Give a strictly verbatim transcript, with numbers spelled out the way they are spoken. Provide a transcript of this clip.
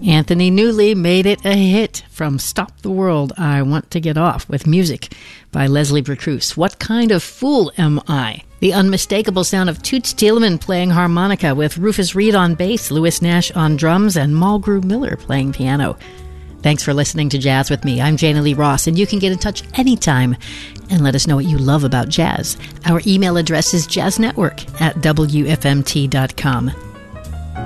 Anthony Newley made it a hit from Stop the World, I Want to Get Off, with music by Leslie Bracrus. What Kind of Fool Am I? The unmistakable sound of Toots Thielemans playing harmonica, with Rufus Reid on bass, Louis Nash on drums, and Mulgrew Miller playing piano. Thanks for listening to Jazz with me. I'm Jana Lee Ross, and you can get in touch anytime and let us know what you love about jazz. Our email address is jazznetwork at w f m t dot com.